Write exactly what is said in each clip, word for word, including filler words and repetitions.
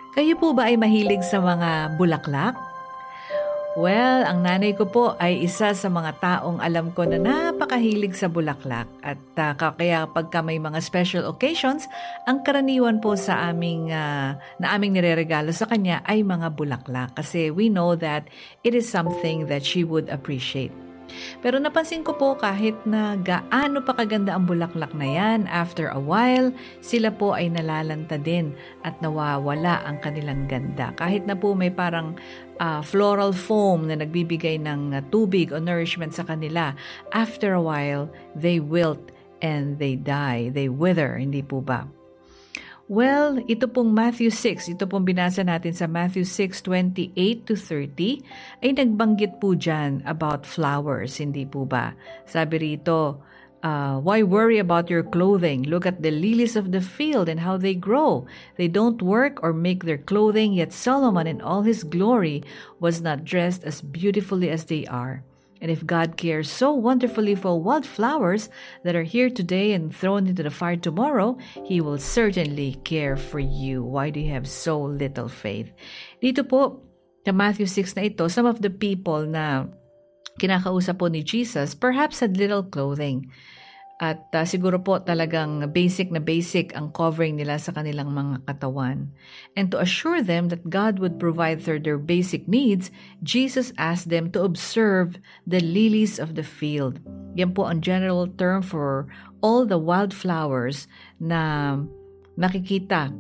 Kayo po ba ay mahilig sa mga bulaklak? Well, ang nanay ko po ay isa sa mga taong alam ko na napakahilig sa bulaklak. At uh, kaya pagka may mga special occasions, ang karaniwan po sa aming, uh, na aming nireregalo sa kanya ay mga bulaklak. Kasi we know that it is something that she would appreciate. Pero napansin ko po kahit na gaano pa kaganda ang bulaklak na yan, after a while, sila po ay nalalanta din at nawawala ang kanilang ganda. Kahit na po may parang uh, floral foam na nagbibigay ng uh, tubig o nourishment sa kanila, after a while, they wilt and they die, they wither, hindi po ba? Well, ito pong Matthew six, ito pong binasa natin sa Matthew six, twenty-eight to thirty, ay nagbanggit po dyan about flowers, hindi po ba? Sabi rito, uh, why worry about your clothing? Look at the lilies of the field and how they grow. They don't work or make their clothing, yet Solomon in all his glory was not dressed as beautifully as they are. And if God cares so wonderfully for wildflowers that are here today and thrown into the fire tomorrow, He will certainly care for you. Why do you have so little faith? Dito po, sa Matthew six na ito, some of the people na kinakausap po ni Jesus perhaps had little clothing. At uh, siguro po talagang basic na basic ang covering nila sa kanilang mga katawan. And to assure them that God would provide for their basic needs, Jesus asked them to observe the lilies of the field. Yan po ang general term for all the wildflowers na nakikita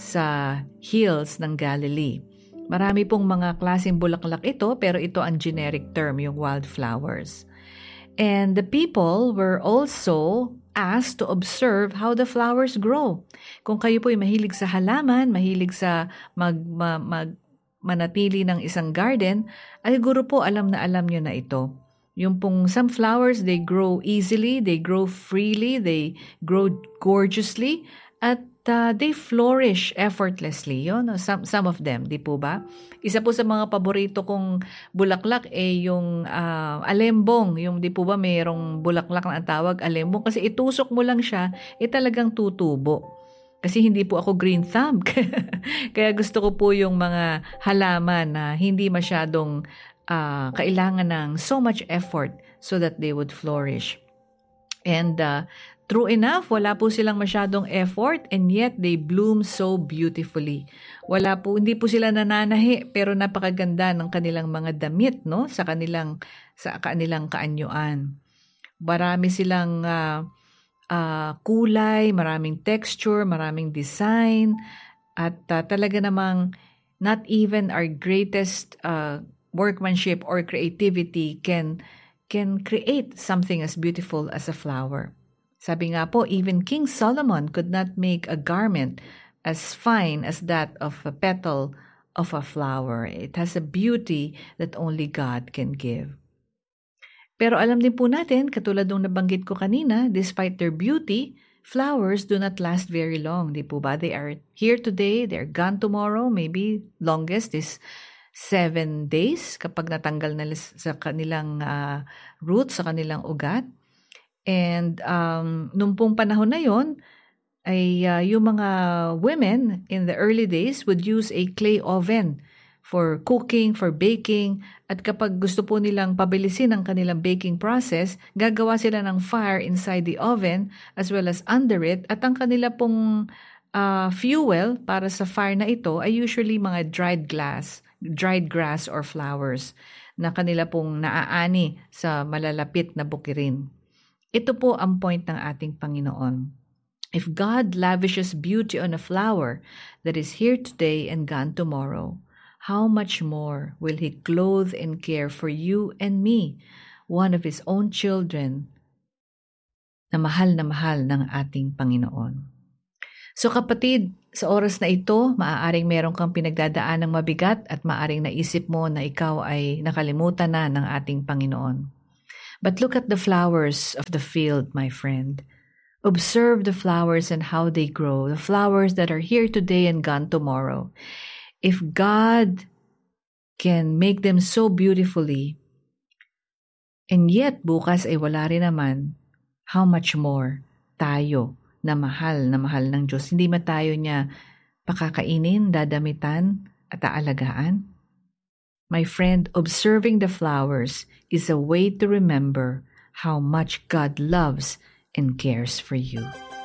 sa hills ng Galilee. Marami pong mga klaseng bulaklak ito, pero ito ang generic term, yung wildflowers. And the people were also asked to observe how the flowers grow. Kung kayo po ay mahilig sa halaman, mahilig sa mag, mag, mag manatili ng isang garden, ay siguro po alam na alam nyo na ito. Yung pong some flowers, they grow easily, they grow freely, they grow gorgeously, at uh, they flourish effortlessly. Yun, some, some of them, di po ba? Isa po sa mga paborito kong bulaklak ay yung uh, alembong. Yung di po ba mayroong bulaklak na ang tawag alembong? Kasi itusok mo lang siya, eh talagang tutubo. Kasi hindi po ako green thumb. Kaya gusto ko po yung mga halaman na hindi masyadong uh, kailangan ng so much effort so that they would flourish. And uh, true enough, wala po silang masyadong effort and yet they bloom so beautifully. Wala po, hindi po sila nananahi pero napakaganda ng kanilang mga damit, no? Sa kanilang sa kanilang kaanyuan. Marami silang uh, uh, kulay, maraming texture, maraming design at uh, talaga namang not even our greatest uh, workmanship or creativity can can create something as beautiful as a flower. Sabi nga po, even King Solomon could not make a garment as fine as that of a petal of a flower. It has a beauty that only God can give. Pero alam din po natin, katulad nung nabanggit ko kanina, despite their beauty, flowers do not last very long. Di po ba? They are here today, they are gone tomorrow, maybe longest is seven days kapag natanggal na sa kanilang uh, roots, sa kanilang ugat. And um, nung pong panahon na yon, ay uh, yung mga women in the early days would use a clay oven for cooking, for baking. At kapag gusto po nilang pabilisin ang kanilang baking process, gagawa sila ng fire inside the oven as well as under it. At ang kanila pong uh, fuel para sa fire na ito ay usually mga dried glass, dried grass or flowers na kanila pong naaani sa malalapit na bukirin. Ito po ang point ng ating Panginoon. If God lavishes beauty on a flower that is here today and gone tomorrow, how much more will He clothe and care for you and me, one of His own children, na mahal na mahal ng ating Panginoon. So kapatid, sa oras na ito, maaaring meron kang pinagdadaan ng mabigat at maaaring naisip mo na ikaw ay nakalimutan na ng ating Panginoon. But look at the flowers of the field, my friend. Observe the flowers and how they grow, the flowers that are here today and gone tomorrow. If God can make them so beautifully, and yet bukas ay wala rin naman, how much more tayo na mahal na mahal ng Diyos. Hindi man tayo niya Pakakainin, dadamitan, at aalagaan? My friend, observing the flowers is a way to remember how much God loves and cares for you.